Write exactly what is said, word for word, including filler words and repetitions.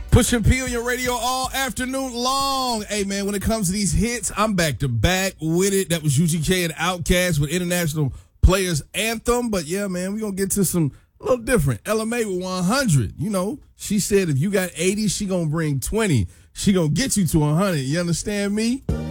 Pushing P on your radio all afternoon long. Hey, man, when it comes to these hits, I'm back to back with it. That was U G K and Outkast with International Players Anthem. But, yeah, man, we're going to get to some a little different. Ella Mai with one hundred. You know, she said if you got eighty, she going to bring twenty. She going to get you to one hundred. You understand me?